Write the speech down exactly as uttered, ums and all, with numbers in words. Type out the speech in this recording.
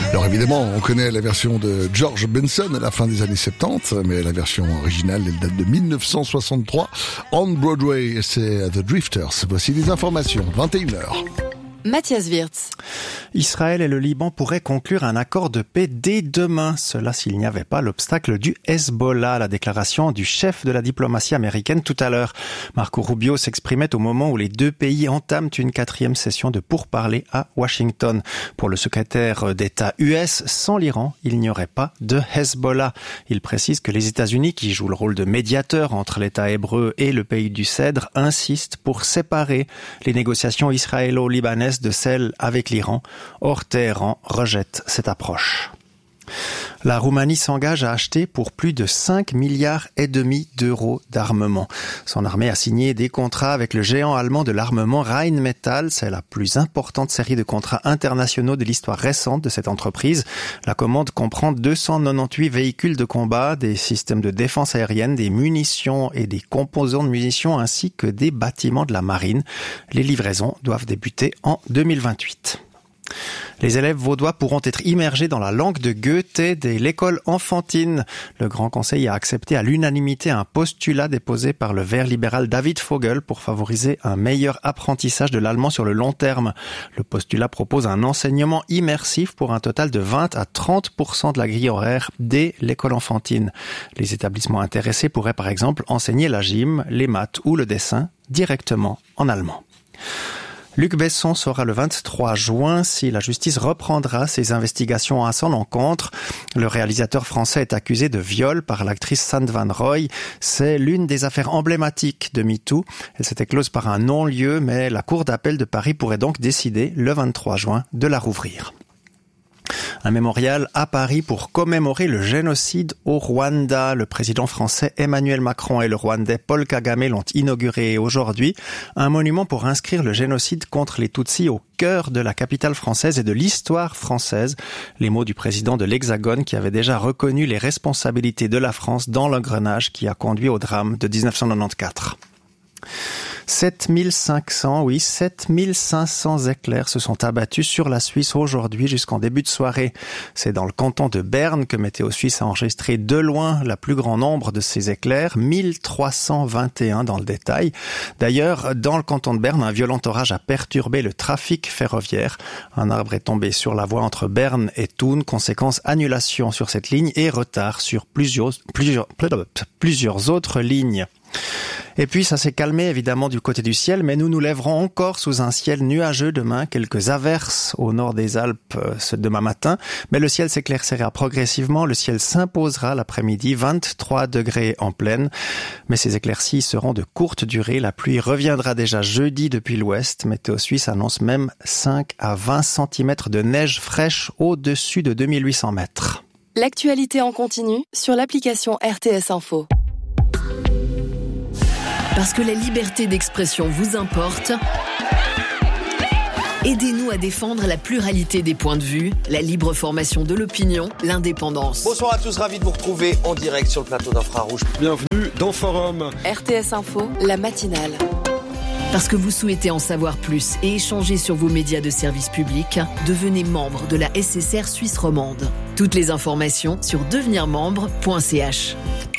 Alors évidemment, on connaît la version de George Benson à la fin des années soixante-dix, mais la version originale, elle date de dix-neuf cent soixante-trois. On Broadway, c'est The Drifters. Voici les informations, vingt et une heures. Mathias Wirtz. Israël et le Liban pourraient conclure un accord de paix dès demain. Cela s'il n'y avait pas l'obstacle du Hezbollah, la déclaration du chef de la diplomatie américaine tout à l'heure. Marco Rubio s'exprimait au moment où les deux pays entament une quatrième session de pourparlers à Washington. Pour le secrétaire d'État U S, sans l'Iran, il n'y aurait pas de Hezbollah. Il précise que les États-Unis, qui jouent le rôle de médiateur entre l'État hébreu et le pays du Cèdre, insistent pour séparer les négociations israélo-libanaises de celles avec l'Iran. Or, Téhéran rejette cette approche. La Roumanie s'engage à acheter pour plus de cinq milliards et demi d'euros d'armement. Son armée a signé des contrats avec le géant allemand de l'armement Rheinmetall. C'est la plus importante série de contrats internationaux de l'histoire récente de cette entreprise. La commande comprend deux cent quatre-vingt-dix-huit véhicules de combat, des systèmes de défense aérienne, des munitions et des composants de munitions ainsi que des bâtiments de la marine. Les livraisons doivent débuter en deux mille vingt-huit. Les élèves vaudois pourront être immergés dans la langue de Goethe dès l'école enfantine. Le Grand Conseil a accepté à l'unanimité un postulat déposé par le vert libéral David Vogel pour favoriser un meilleur apprentissage de l'allemand sur le long terme. Le postulat propose un enseignement immersif pour un total de vingt à trente pour cent de la grille horaire dès l'école enfantine. Les établissements intéressés pourraient par exemple enseigner la gym, les maths ou le dessin directement en allemand. Luc Besson saura le vingt-trois juin si la justice reprendra ses investigations à son encontre. Le réalisateur français est accusé de viol par l'actrice Sand Van Roy. C'est l'une des affaires emblématiques de MeToo. Elle s'était close par un non-lieu, mais la Cour d'appel de Paris pourrait donc décider le vingt-trois juin de la rouvrir. Un mémorial à Paris pour commémorer le génocide au Rwanda. Le président français Emmanuel Macron et le Rwandais Paul Kagame l'ont inauguré aujourd'hui. Un monument pour inscrire le génocide contre les Tutsis au cœur de la capitale française et de l'histoire française. Les mots du président de l'Hexagone qui avait déjà reconnu les responsabilités de la France dans l'engrenage qui a conduit au drame de dix-neuf cent quatre-vingt-quatorze. sept mille cinq cents, oui, sept mille cinq cents éclairs se sont abattus sur la Suisse aujourd'hui jusqu'en début de soirée. C'est dans le canton de Berne que Météo Suisse a enregistré de loin la plus grand nombre de ces éclairs, mille trois cent vingt et un dans le détail. D'ailleurs, dans le canton de Berne, un violent orage a perturbé le trafic ferroviaire. Un arbre est tombé sur la voie entre Berne et Thun, conséquence annulation sur cette ligne et retard sur plusieurs, plusieurs, plusieurs autres lignes. Et puis ça s'est calmé évidemment du côté du ciel, mais nous nous lèverons encore sous un ciel nuageux demain, quelques averses au nord des Alpes ce demain matin, mais le ciel s'éclaircira progressivement, le ciel s'imposera l'après-midi, vingt-trois degrés en pleine, mais ces éclaircies seront de courte durée, la pluie reviendra déjà jeudi depuis l'ouest, Météo Suisse annonce même cinq à vingt centimètres de neige fraîche au-dessus de deux mille huit cents mètres. L'actualité en continu sur l'application R T S Info. Parce que la liberté d'expression vous importe, aidez-nous à défendre la pluralité des points de vue, la libre formation de l'opinion, l'indépendance. Bonsoir à tous, ravi de vous retrouver en direct sur le plateau d'Infrarouge. Bienvenue dans Forum. R T S Info, la matinale. Parce que vous souhaitez en savoir plus et échanger sur vos médias de service public, devenez membre de la S S R Suisse romande. Toutes les informations sur devenir membre point c h.